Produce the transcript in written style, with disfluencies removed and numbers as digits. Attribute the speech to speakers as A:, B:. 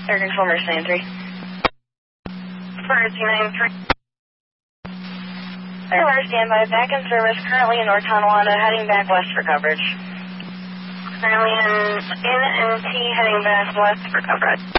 A: Air Control Mercy 93. Mercy 93. Air standby, back in service, currently in North Tonawanda, heading back west for coverage. Currently in NT, heading back west for coverage.